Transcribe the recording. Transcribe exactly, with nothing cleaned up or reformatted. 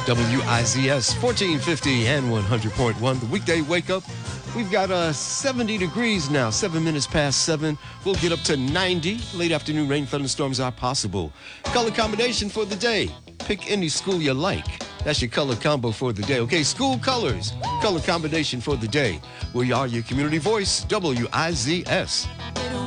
W I Z S fourteen fifty and one hundred point one. The weekday wake up. We've got uh, seventy degrees now, seven minutes past seven. We'll get up to ninety. Late afternoon rain, thunderstorms are possible. Color combination for the day. Pick any school you like. That's your color combo for the day. Okay, school colors. Color combination for the day. We are your community voice, W I Z S.